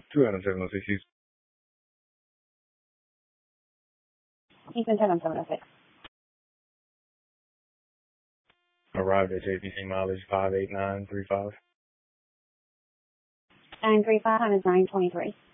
Two Adam 706 Houston. Houston 706. Arrived at JPC mileage 58935. 935 time is 9:23.